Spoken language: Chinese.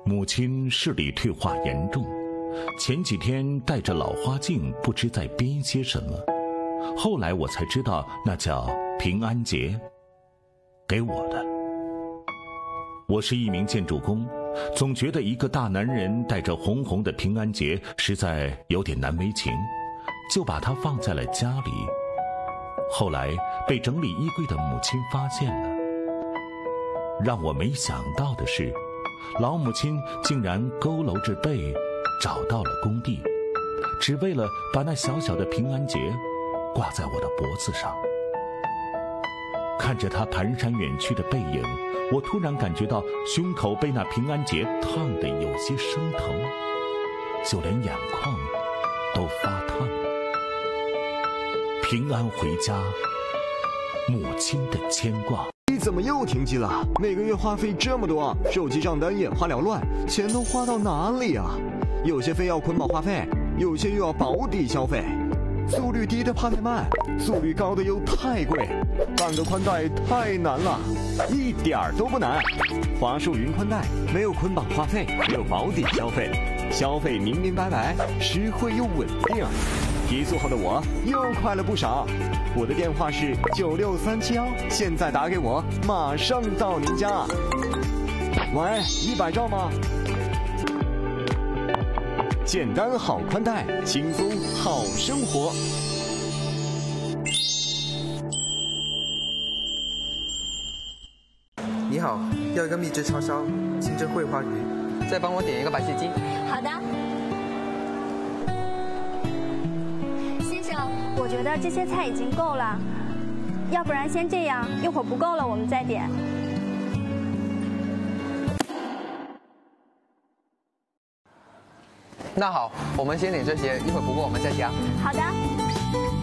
母亲视力退化严重，前几天戴着老花镜，不知在编些什么。后来我才知道，那叫平安结，给我的。我是一名建筑工，总觉得一个大男人带着红红的平安结实在有点难为情，就把它放在了家里。后来被整理衣柜的母亲发现了。让我没想到的是，老母亲竟然佝偻着背找到了工地，只为了把那小小的平安结挂在我的脖子上。看着她蹒跚远去的背影，我突然感觉到胸口被那平安结烫得有些生疼，就连眼眶都发烫了。平安回家，母亲的牵挂。 你怎么又停机了？每个月花费这么多，手机账单眼花缭乱，钱都花到哪里啊？有些非要捆绑话费，有些又要保底消费。速率低的怕太慢，速率高的又太贵，办个宽带太难了，一点儿都不难。华数云宽带没有捆绑话费，没有保底消费，消费明明白白，实惠又稳定。提速后的我又快了不少。我的电话是96371，现在打给我，马上到您家。喂，100兆吗？简单好宽带，轻松好生活。 你好，要一个秘制叉烧，清蒸桂花鱼，再帮我点一个白切鸡。 好的。先生，我觉得这些菜已经够了，要不然先这样，一会儿不够了我们再点。 那好，我们先点这些，一会儿不够我们再加。 好的。